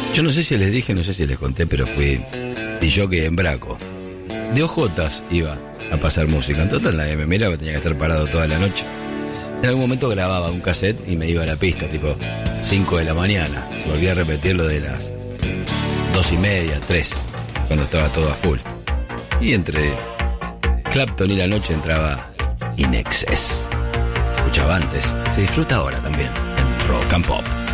Yo no sé si les dije, no sé si les conté, pero fui DJ en Braco. De ojotas iba a pasar música. En total nadie me miraba, tenía que estar parado toda la noche. En algún momento grababa un cassette y me iba a la pista, tipo 5 de la mañana. Se volvía a repetir lo de las 2:30, 3, cuando estaba todo a full. Y entre Clapton y la noche entraba In Excess. Se escuchaba antes, se disfruta ahora también en Rock and Pop.